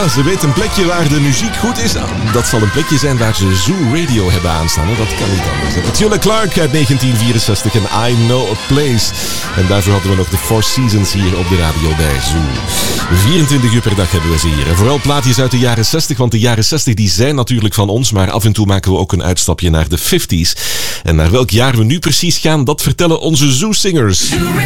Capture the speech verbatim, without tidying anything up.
Ja, ze weet een plekje waar de muziek goed is. Dat zal een plekje zijn waar ze Zoo Radio hebben aanstaan. Hè? Dat kan niet anders. Petula Clark uit negentien vierenzestig en I Know a Place. En daarvoor hadden we nog de Four Seasons hier op de radio bij Zoo. vierentwintig uur per dag hebben we ze hier. En vooral plaatjes uit de jaren zestig, want de jaren zestig die zijn natuurlijk van ons, maar af en toe maken we ook een uitstapje naar de vijftiger. En naar welk jaar we nu precies gaan, dat vertellen onze Zoo-singers.